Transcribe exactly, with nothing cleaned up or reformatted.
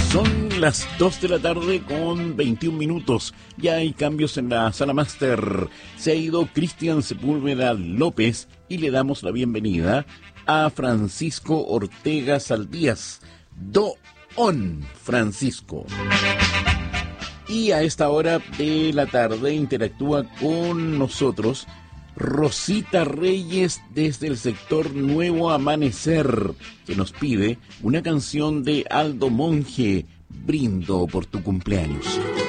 Son las dos de la tarde con veintiún minutos. Ya hay cambios en la sala máster. Se ha ido Cristian Sepúlveda López y le damos la bienvenida a Francisco Ortega Saldías. Do on, Francisco. Y a esta hora de la tarde interactúa con nosotros Rosita Reyes desde el sector Nuevo Amanecer, que nos pide una canción de Aldo Monge, Brindo por tu cumpleaños.